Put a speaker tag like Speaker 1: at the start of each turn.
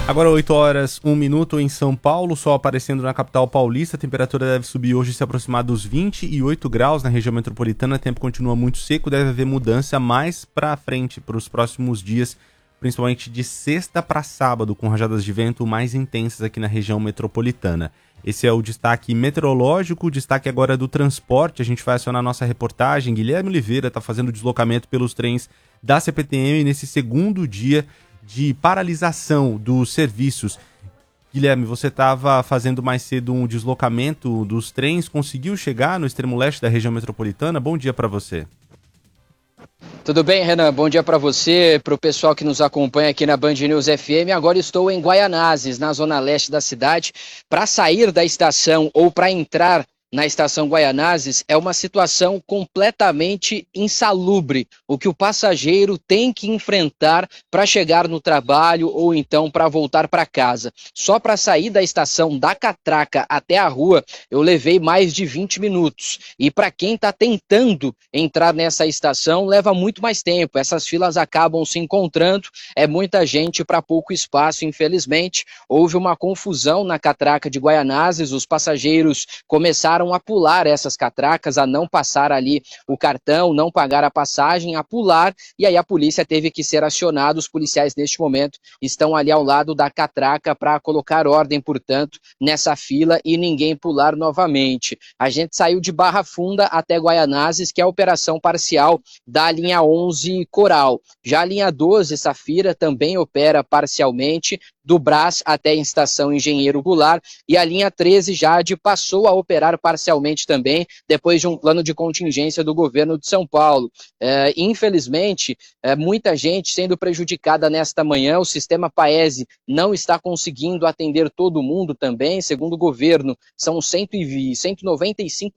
Speaker 1: Agora 8 horas, 1 minuto em São Paulo, sol aparecendo na capital paulista, a temperatura deve subir hoje e se aproximar dos 28 graus na região metropolitana, o tempo continua muito seco, deve haver mudança mais para frente, para os próximos dias, principalmente de sexta para sábado, com rajadas de vento mais intensas aqui na região metropolitana. Esse é o destaque meteorológico, o destaque agora do transporte, a gente vai acionar a nossa reportagem, Guilherme Oliveira está fazendo deslocamento pelos trens da CPTM nesse segundo dia de paralisação dos serviços. Guilherme, você estava fazendo mais cedo um deslocamento dos trens, conseguiu chegar no extremo leste da região metropolitana? Bom dia para você.
Speaker 2: Tudo bem, Renan? Bom dia para você, para o pessoal que nos acompanha aqui na Band News FM. Agora estou em Guaianazes, na zona leste da cidade. Para sair da estação ou para entrar na estação Guaianazes é uma situação completamente insalubre, o que o passageiro tem que enfrentar para chegar no trabalho ou então para voltar para casa. Só para sair da estação da Catraca até a rua, eu levei mais de 20 minutos. E para quem está tentando entrar nessa estação, leva muito mais tempo. Essas filas acabam se encontrando, é muita gente para pouco espaço, infelizmente. Houve uma confusão na Catraca de Guaianazes, os passageiros começaram a pular essas catracas, a não passar ali o cartão, não pagar a passagem, a pular, e aí a polícia teve que ser acionada. Os policiais neste momento estão ali ao lado da catraca para colocar ordem, portanto, nessa fila e ninguém pular novamente. A gente saiu de Barra Funda até Guaianazes, que é a operação parcial da linha 11 Coral. Já a linha 12, Safira, também opera parcialmente, do Brás até a estação Engenheiro Goulart, e a linha 13 Jade passou a operar parcialmente também, depois de um plano de contingência do governo de São Paulo. Infelizmente, muita gente sendo prejudicada nesta manhã, o sistema Paese não está conseguindo atender todo mundo também, segundo o governo, são 195